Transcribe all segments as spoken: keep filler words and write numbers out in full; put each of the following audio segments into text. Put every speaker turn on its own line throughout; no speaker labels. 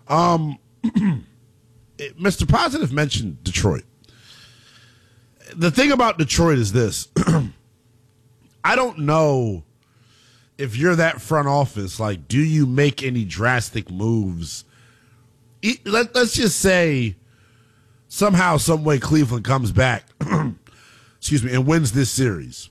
Um, it, Mister Positive mentioned Detroit. The thing about Detroit is this. I don't know if you're that front office, like, do you make any drastic moves? Let, let's just say somehow, some way Cleveland comes back, excuse me, and wins this series.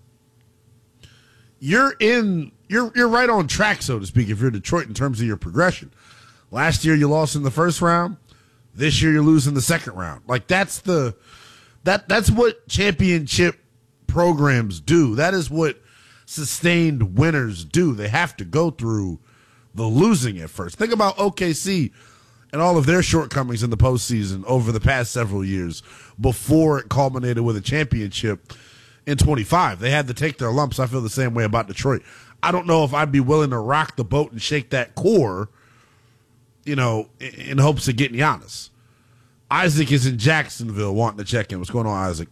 You're in, you're you're right on track, so to speak, if you're Detroit in terms of your progression. Last year you lost in the first round. This year you're losing the second round. Like that's the that that's what championship programs do. That is what sustained winners do. They have to go through the losing at first. Think about O K C and all of their shortcomings in the postseason over the past several years before it culminated with a championship in twenty-five. They had to take their lumps. I feel the same way about Detroit. I don't know if I'd be willing to rock the boat and shake that core, you know, in hopes of getting Giannis. Isaac is in Jacksonville wanting to check in. What's going on, Isaac?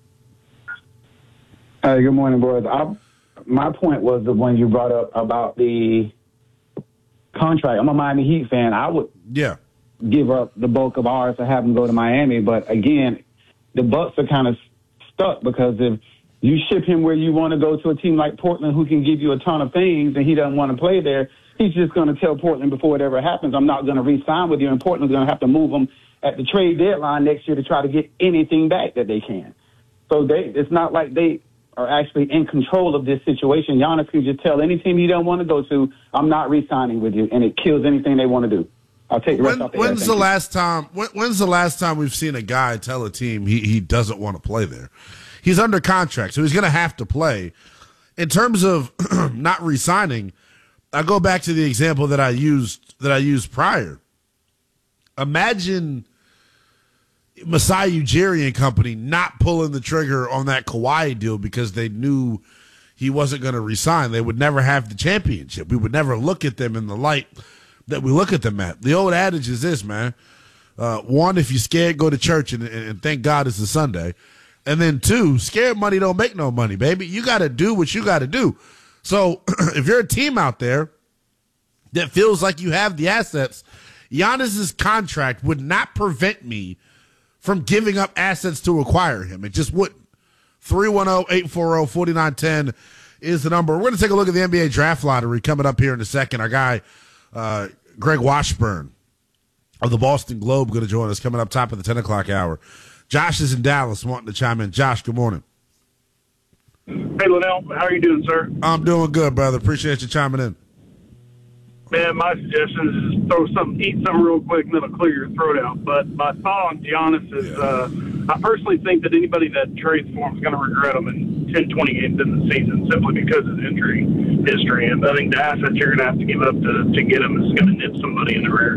Hey, good morning, boys. I, my point was the one you brought up about the contract. I'm a Miami Heat fan. I would
yeah.
give up the bulk of ours to have him go to Miami. But, again, the Bucks are kind of stuck because if you ship him where you want to go to a team like Portland who can give you a ton of things and he doesn't want to play there, he's just going to tell Portland before it ever happens, I'm not going to re-sign with you, and Portland's going to have to move him at the trade deadline next year to try to get anything back that they can. So they, it's not like they are actually in control of this situation. Giannis can just tell any team he doesn't want to go to, I'm not re-signing with you, and it kills anything they want to do. I'll take the rest
when,
off the
When's
air.
the
Thank
last time? When, when's the last time we've seen a guy tell a team he, he doesn't want to play there? He's under contract, so he's going to have to play. In terms of not re-signing, I go back to the example that I used that I used prior. Imagine Masai Ujiri and company not pulling the trigger on that Kawhi deal because they knew he wasn't going to resign. They would never have the championship. We would never look at them in the light that we look at them at. The old adage is this, man. Uh, one, if you're scared, go to church and, and thank God it's a Sunday. And then two, scared money don't make no money, baby. You got to do what you got to do. So if you're a team out there that feels like you have the assets, Giannis's contract would not prevent me from giving up assets to acquire him. It just wouldn't. three one zero, eight four zero, four nine one zero is the number. We're going to take a look at the N B A draft lottery coming up here in a second. Our guy, uh, Greg Washburn of the Boston Globe, going to join us coming up top of the ten o'clock hour. Josh is in Dallas wanting to chime in. Josh, good morning.
Hey, Linnell. How are you doing, sir?
I'm doing good, brother. Appreciate you chiming in.
Man, my suggestion is just throw something, eat something real quick, and then it'll clear your throat out. But my thought on Giannis is
Yeah.
uh, I personally think that anybody that trades for him is going to regret him in ten, twenty games in the season simply because of injury history. And I think the assets you're going to have to give up to, to get him is going to nip somebody in the rear.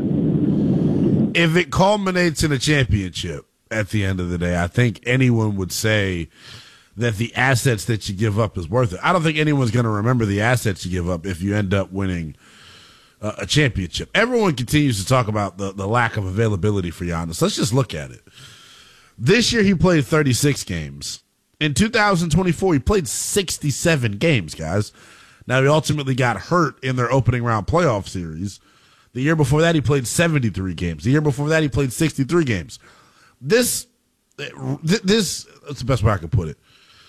If it culminates in a championship at the end of the day, I think anyone would say that the assets that you give up is worth it. I don't think anyone's going to remember the assets you give up if you end up winning uh, a championship. Everyone continues to talk about the, the lack of availability for Giannis. Let's just look at it. This year he played thirty-six games. In two thousand twenty-four, he played sixty-seven games, guys. Now, he ultimately got hurt in their opening round playoff series. The year before that, he played seventy-three games. The year before that, he played sixty-three games. This, this, that's the best way I could put it.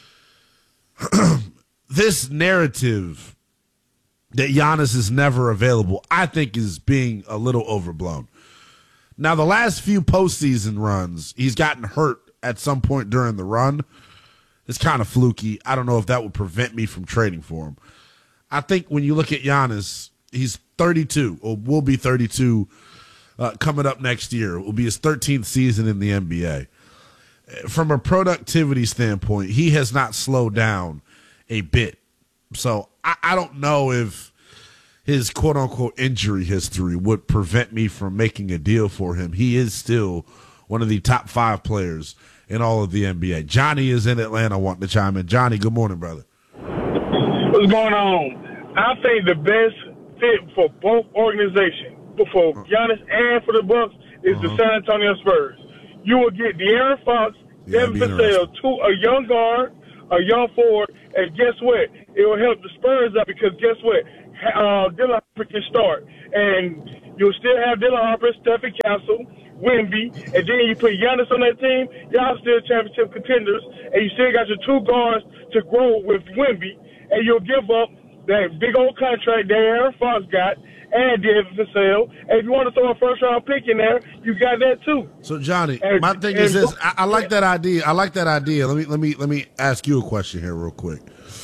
This narrative that Giannis is never available, I think, is being a little overblown. Now, the last few postseason runs, he's gotten hurt at some point during the run. It's kind of fluky. I don't know if that would prevent me from trading for him. I think when you look at Giannis, he's thirty-two, or will be thirty-two uh, coming up next year. It will be his thirteenth season in the N B A. From a productivity standpoint, he has not slowed down a bit. So I, I don't know if his quote-unquote injury history would prevent me from making a deal for him. He is still one of the top five players in all of the N B A. Johnny is in Atlanta wanting to chime in. Johnny, good morning, brother.
What's going on? I think the best fit for both organizations, for Giannis and for the Bucks, is
uh-huh.
the San Antonio Spurs. You will get De'Aaron Fox,
Yeah,
Devin Vassell, two, a young guard, a young forward, and guess what? It will help the Spurs out because guess what? Uh, Dylan Harper can start. And You'll still have Dylan Harper, Stephen Castle, Wemby, and then you put Giannis on that team. Y'all still championship contenders, and you still got your two guards to grow with Wemby, and you'll give up that big old contract that Aaron Fox got and Devin Vassell. And if you want to throw a first-round pick in there, you got that too.
So, Johnny,
and,
my thing is this. I, I like that idea. I like that idea. Let me let me let me ask you a question here real quick.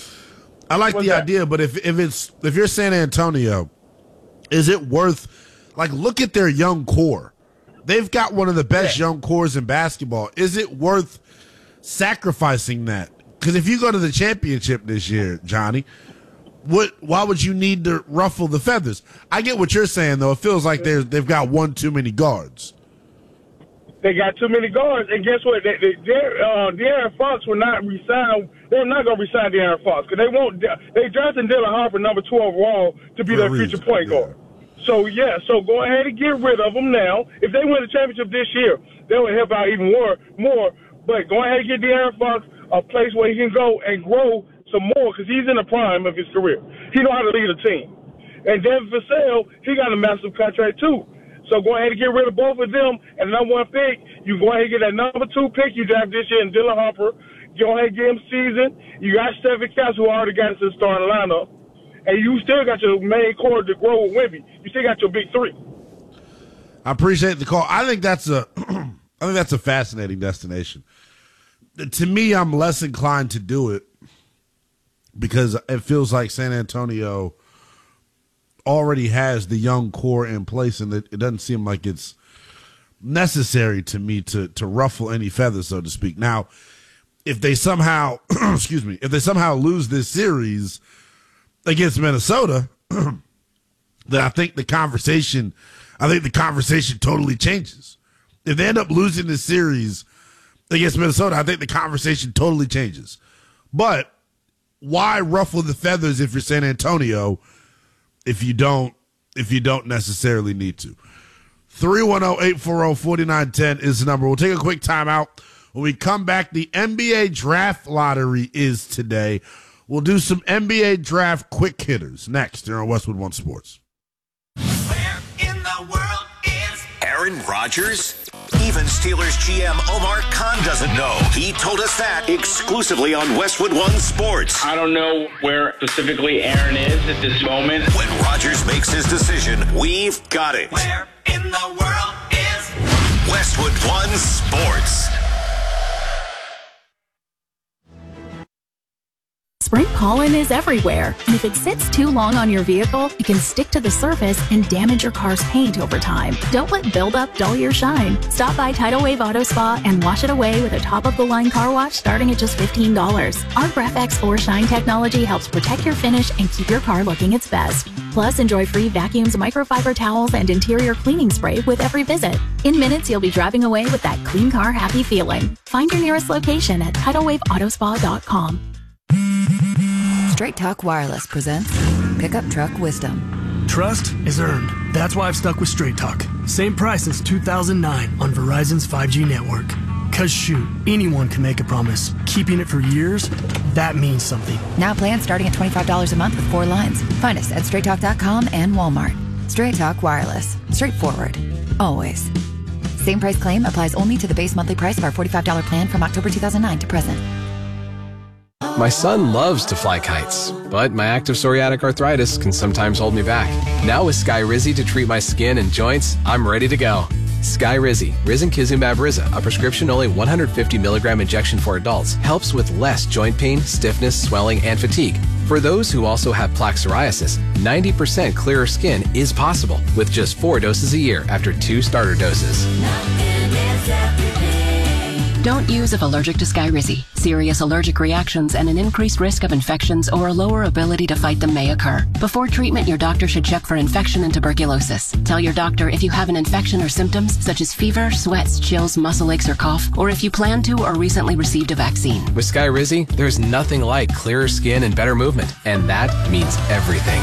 I like the that? idea, but if if it's if you're San Antonio, is it worth like look at their young core? They've got one of the best yeah. young cores in basketball. Is it worth sacrificing that? Because if you go to the championship this year, Johnny, what? Why would you need to ruffle the feathers? I get what you're saying, though. It feels like they're, they've got one too many guards.
They got too many guards, and guess what? They, they, uh, De'Aaron Fox will not resign. They're not going to resign De'Aaron Fox because they won't. They drafted Dylan Harper, number two overall, to be their future point yeah. guard. So yeah, so go ahead and get rid of them now. If they win the championship this year, that would help out even more. More, but go ahead and get De'Aaron Fox a place where he can go and grow some more because he's in the prime of his career. He know how to lead a team. And Devin Vassell, he got a massive contract too. So go ahead and get rid of both of them. And number one pick, you go ahead and get that number two pick you draft this year in Dylan Harper. Go ahead and get him seasoned. You got Stephen Castle, who already got us in the starting lineup. And you still got your main core to grow with Wemby. You still got your big three.
I appreciate the call. I think that's a, I think that's a fascinating destination. To me, I'm less inclined to do it because it feels like San Antonio already has the young core in place, and it, it doesn't seem like it's necessary to me to to ruffle any feathers, so to speak. Now, if they somehow, excuse me, if they somehow lose this series against Minnesota, then I think the conversation, I think the conversation totally changes. If they end up losing this series against Minnesota, I think the conversation totally changes. But why ruffle the feathers if you're San Antonio if you don't if you don't necessarily need to? three one zero, eight four zero, four nine one zero is the number. We'll take a quick timeout. When we come back, the N B A draft lottery is today. We'll do some N B A draft quick hitters next here on Westwood One Sports.
Where in the world is Aaron Rodgers? Even Steelers G M Omar Khan doesn't know. He told us that exclusively on Westwood One Sports.
I don't know where specifically Aaron is at this moment.
When Rodgers makes his decision, we've got it. Where in the world is Westwood One Sports?
Spring pollen is everywhere, and if it sits too long on your vehicle, it can stick to the surface and damage your car's paint over time. Don't let buildup dull your shine. Stop by Tidal Wave Auto Spa and wash it away with a top-of-the-line car wash starting at just fifteen dollars. Our Graph-X four Shine technology helps protect your finish and keep your car looking its best. Plus, enjoy free vacuums, microfiber towels, and interior cleaning spray with every visit. In minutes, you'll be driving away with that clean car happy feeling. Find your nearest location at tidal wave auto spa dot com.
Straight Talk Wireless presents Pickup Truck Wisdom.
Trust is earned. That's why I've stuck with Straight Talk. Same price since two thousand nine on Verizon's five G network. Cause shoot, anyone can make a promise. Keeping it for years, that means something.
Now plans starting at twenty-five dollars a month with four lines. Find us at straight talk dot com and Walmart. Straight Talk Wireless. Straightforward. Always. Same price claim applies only to the base monthly price of our forty-five dollars plan from October two thousand nine to present.
My son loves to fly kites, but my active psoriatic arthritis can sometimes hold me back. Now with Skyrizi to treat my skin and joints, I'm ready to go. Skyrizi, Risankizumab Riza, a prescription-only one hundred fifty milligram injection for adults, helps with less joint pain, stiffness, swelling, and fatigue. For those who also have plaque psoriasis, ninety percent clearer skin is possible with just four doses a year after two starter doses.
Don't use if allergic to Skyrizi. Serious allergic reactions and an increased risk of infections or a lower ability to fight them may occur. Before treatment, your doctor should check for infection and tuberculosis. Tell your doctor if you have an infection or symptoms such as fever, sweats, chills, muscle aches, or cough, or if you plan to or recently received a vaccine.
With Skyrizi, there's nothing like clearer skin and better movement, and that means everything.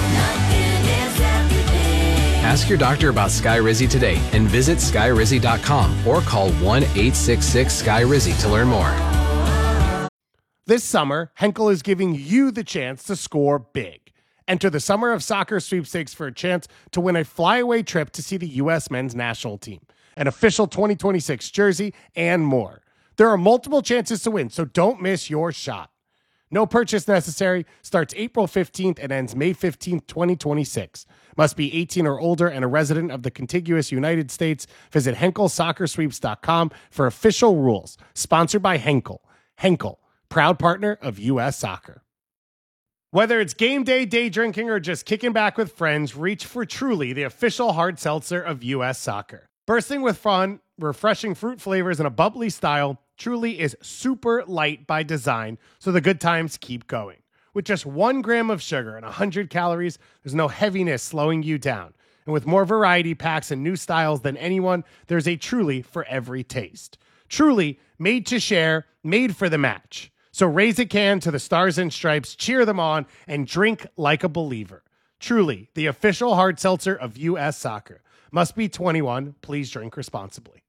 Ask your doctor about Skyrizi today and visit skyrizi dot com or call one eight six six Sky Rizzy to learn more.
This summer, Henkel is giving you the chance to score big. Enter the Summer of Soccer sweepstakes for a chance to win a flyaway trip to see the U S men's national team, an official twenty twenty-six jersey, and more. There are multiple chances to win, so don't miss your shot. No purchase necessary. Starts April fifteenth and ends May fifteenth, twenty twenty-six. Must be eighteen or older and a resident of the contiguous United States. Visit Henkel Soccer Sweeps dot com for official rules. Sponsored by Henkel. Henkel, proud partner of U S Soccer. Whether it's game day, day drinking, or just kicking back with friends, reach for Truly, the official hard seltzer of U S Soccer. Bursting with fun, refreshing fruit flavors, and a bubbly style, Truly is super light by design, so the good times keep going. With just one gram of sugar and one hundred calories, there's no heaviness slowing you down. And with more variety packs and new styles than anyone, there's a Truly for every taste. Truly, made to share, made for the match. So raise a can to the Stars and Stripes, cheer them on, and drink like a believer. Truly, the official hard seltzer of U S Soccer. Must be twenty-one. Please drink responsibly.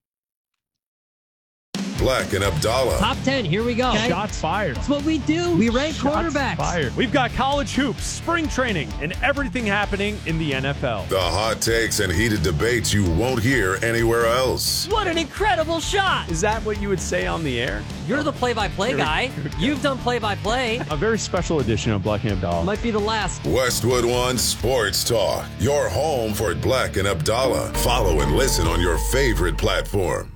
Black and Abdallah.
Top ten, here we go.
Okay. Shots fired.
That's what we do. We rank
Shots
quarterbacks.
Fired. We've got college hoops, spring training, and everything happening in the N F L.
The hot takes and heated debates you won't hear anywhere else.
What an incredible shot.
Is that what you would say on the air?
You're the play-by-play guy. You've done play-by-play.
A very special edition of Black and Abdallah.
Might be the last.
Westwood One Sports Talk. Your home for Black and Abdallah. Follow and listen on your favorite platform.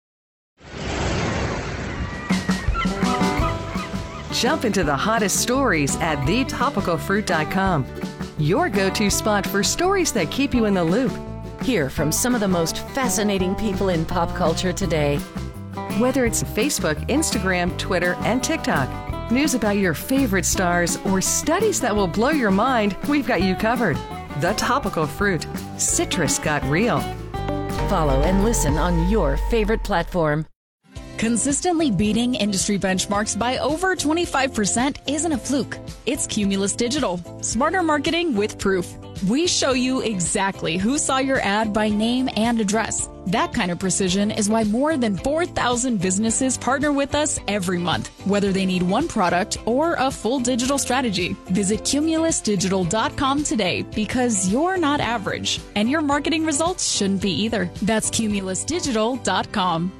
Jump into the hottest stories at the topical fruit dot com. Your go-to spot for stories that keep you in the loop.
Hear from some of the most fascinating people in pop culture today.
Whether it's Facebook, Instagram, Twitter, and TikTok, news about your favorite stars, or studies that will blow your mind, we've got you covered. The Topical Fruit. Citrus got real.
Follow and listen on your favorite platform.
Consistently beating industry benchmarks by over twenty-five percent isn't a fluke. It's Cumulus Digital. Smarter marketing with proof. We show you exactly who saw your ad by name and address. That kind of precision is why more than four thousand businesses partner with us every month, whether they need one product or a full digital strategy. Visit Cumulus Digital dot com today because you're not average, and your marketing results shouldn't be either. That's Cumulus Digital dot com.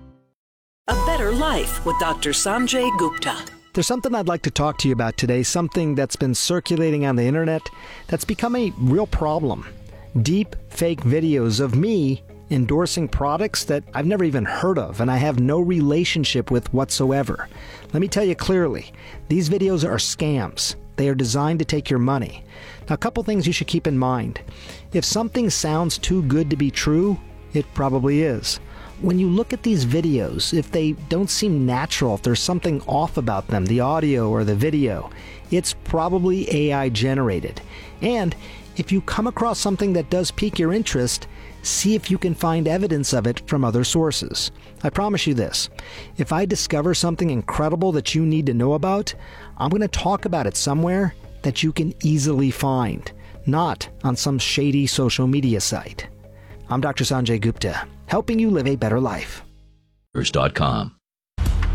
A Better Life with Doctor Sanjay Gupta.
There's something I'd like to talk to you about today, something that's been circulating on the internet that's become a real problem. Deep fake videos of me endorsing products that I've never even heard of and I have no relationship with whatsoever. Let me tell you clearly, these videos are scams. They are designed to take your money. Now, a couple things you should keep in mind. If something sounds too good to be true, it probably is. When you look at these videos, if they don't seem natural, if there's something off about them, the audio or the video, it's probably A I generated. And if you come across something that does pique your interest, see if you can find evidence of it from other sources. I promise you this, if I discover something incredible that you need to know about, I'm going to talk about it somewhere that you can easily find, not on some shady social media site. I'm Doctor Sanjay Gupta, helping you live a better life.
dot com.